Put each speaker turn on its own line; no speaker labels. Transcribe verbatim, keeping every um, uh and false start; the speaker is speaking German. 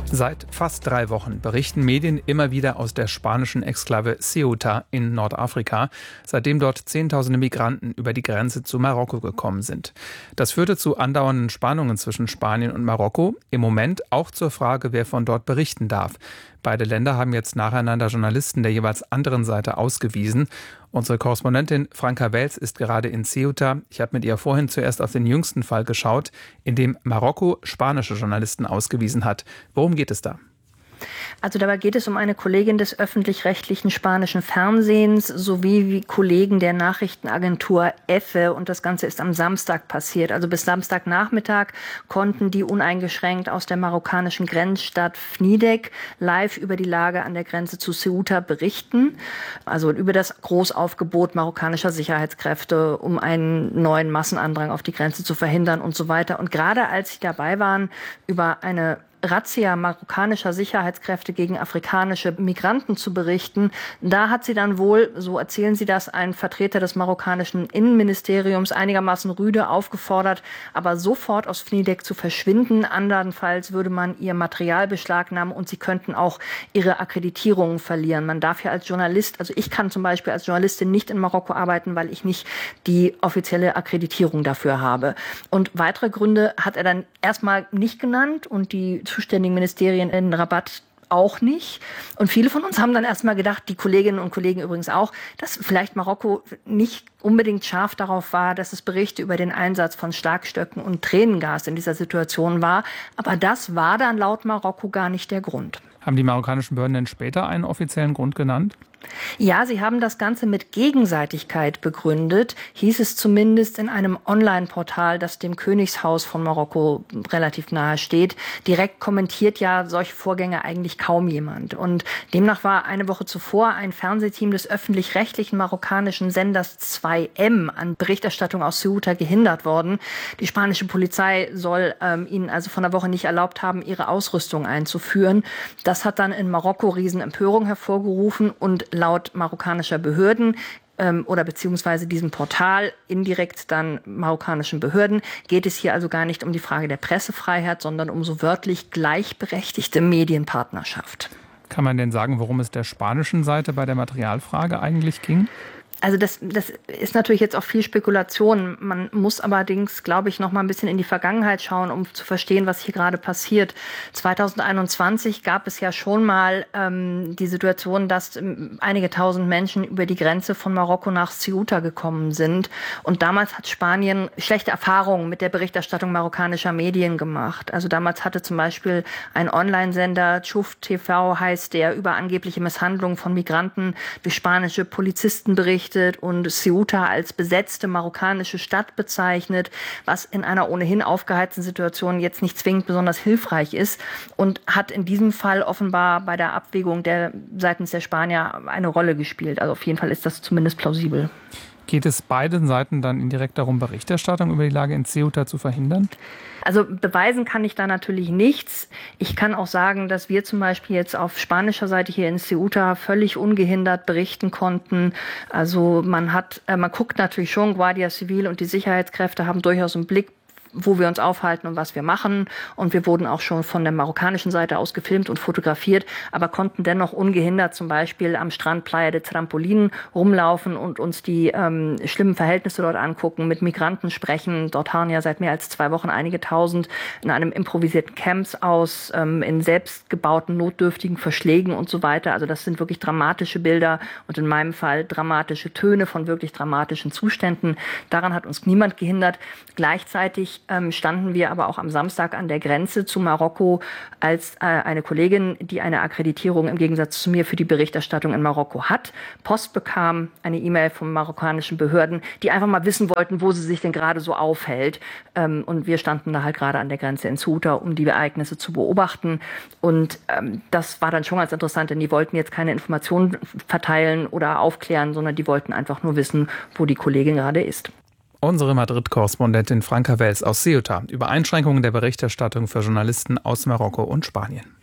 Seit fast drei Wochen berichten Medien immer wieder aus der spanischen Exklave Ceuta in Nordafrika, seitdem dort Zehntausende Migranten über die Grenze zu Marokko gekommen sind. Das führte zu andauernden Spannungen zwischen Spanien und Marokko, im Moment auch zur Frage, wer von dort berichten darf. Beide Länder haben jetzt nacheinander Journalisten der jeweils anderen Seite ausgewiesen. Unsere Korrespondentin Franka Wels ist gerade in Ceuta. Ich habe mit ihr vorhin zuerst auf den jüngsten Fall geschaut, in dem Marokko spanische Journalisten ausgewiesen hat. Worum geht es da?
Also dabei geht es um eine Kollegin des öffentlich-rechtlichen spanischen Fernsehens sowie wie Kollegen der Nachrichtenagentur EFE, und das Ganze ist am Samstag passiert. Also bis Samstagnachmittag konnten die uneingeschränkt aus der marokkanischen Grenzstadt Fnidek live über die Lage an der Grenze zu Ceuta berichten, also über das Großaufgebot marokkanischer Sicherheitskräfte, um einen neuen Massenandrang auf die Grenze zu verhindern und so weiter. Und gerade als sie dabei waren, über eine Razzia marokkanischer Sicherheitskräfte gegen afrikanische Migranten zu berichten, da hat sie dann wohl, so erzählen sie das, ein Vertreter des marokkanischen Innenministeriums einigermaßen rüde aufgefordert, aber sofort aus Fnidek zu verschwinden. Andernfalls würde man ihr Material beschlagnahmen und sie könnten auch ihre Akkreditierungen verlieren. Man darf ja als Journalist, also ich kann zum Beispiel als Journalistin nicht in Marokko arbeiten, weil ich nicht die offizielle Akkreditierung dafür habe. Und weitere Gründe hat er dann erstmal nicht genannt und die zuständigen Ministerien in Rabat auch nicht. Und viele von uns haben dann erstmal gedacht, die Kolleginnen und Kollegen übrigens auch, dass vielleicht Marokko nicht unbedingt scharf darauf war, dass es Berichte über den Einsatz von Schlagstöcken und Tränengas in dieser Situation war. Aber das war dann laut Marokko gar nicht der Grund.
Haben die marokkanischen Behörden denn später einen offiziellen Grund genannt?
Ja, sie haben das Ganze mit Gegenseitigkeit begründet, hieß es zumindest in einem Online-Portal, das dem Königshaus von Marokko relativ nahe steht. Direkt kommentiert ja solche Vorgänge eigentlich kaum jemand. Und demnach war eine Woche zuvor ein Fernsehteam des öffentlich-rechtlichen marokkanischen Senders zwei M an Berichterstattung aus Ceuta gehindert worden. Die spanische Polizei soll ähm, ihnen also von der Woche nicht erlaubt haben, ihre Ausrüstung einzuführen. Das hat dann in Marokko Riesenempörung hervorgerufen und laut marokkanischer Behörden ähm, oder beziehungsweise diesem Portal indirekt dann marokkanischen Behörden geht es hier also gar nicht um die Frage der Pressefreiheit, sondern um so wörtlich gleichberechtigte Medienpartnerschaft.
Kann man denn sagen, worum es der spanischen Seite bei der Materialfrage eigentlich ging?
Also das, das ist natürlich jetzt auch viel Spekulation. Man muss allerdings, glaube ich, noch mal ein bisschen in die Vergangenheit schauen, um zu verstehen, was hier gerade passiert. zweitausendeinundzwanzig gab es ja schon mal ähm, die Situation, dass ähm, einige tausend Menschen über die Grenze von Marokko nach Ceuta gekommen sind. Und damals hat Spanien schlechte Erfahrungen mit der Berichterstattung marokkanischer Medien gemacht. Also damals hatte zum Beispiel ein Online-Sender, Chuf T V heißt der, über angebliche Misshandlungen von Migranten durch spanische Polizisten berichtet und Ceuta als besetzte marokkanische Stadt bezeichnet, was in einer ohnehin aufgeheizten Situation jetzt nicht zwingend besonders hilfreich ist und hat in diesem Fall offenbar bei der Abwägung der seitens der Spanier eine Rolle gespielt. Also auf jeden Fall ist das zumindest plausibel.
Geht es beiden Seiten dann indirekt darum, Berichterstattung über die Lage in Ceuta zu verhindern?
Also beweisen kann ich da natürlich nichts. Ich kann auch sagen, dass wir zum Beispiel jetzt auf spanischer Seite hier in Ceuta völlig ungehindert berichten konnten. Also man hat, äh, man guckt natürlich schon, Guardia Civil und die Sicherheitskräfte haben durchaus einen Blick, wo wir uns aufhalten und was wir machen. Und wir wurden auch schon von der marokkanischen Seite aus gefilmt und fotografiert, aber konnten dennoch ungehindert zum Beispiel am Strand Playa de Trampolín rumlaufen und uns die ähm, schlimmen Verhältnisse dort angucken, mit Migranten sprechen. Dort harren ja seit mehr als zwei Wochen einige Tausend in einem improvisierten Camps aus, ähm, in selbstgebauten, notdürftigen Verschlägen und so weiter. Also das sind wirklich dramatische Bilder und in meinem Fall dramatische Töne von wirklich dramatischen Zuständen. Daran hat uns niemand gehindert. Gleichzeitig ähm, standen wir aber auch am Samstag an der Grenze zu Marokko, als äh, eine Kollegin, die eine Akkreditierung im Gegensatz zu mir für die Berichterstattung in Marokko hat, Post bekam, eine E-Mail von marokkanischen Behörden, die einfach mal wissen wollten, wo sie sich denn gerade so aufhält. Ähm, und wir standen da halt gerade an der Grenze in Ceuta, um die Ereignisse zu beobachten. Und ähm, das war dann schon ganz interessant, denn die wollten jetzt keine Informationen verteilen oder aufklären, sondern die wollten einfach nur wissen, wo die Kollegin gerade ist.
Unsere Madrid-Korrespondentin Franka Wels aus Ceuta über Einschränkungen der Berichterstattung für Journalisten aus Marokko und Spanien.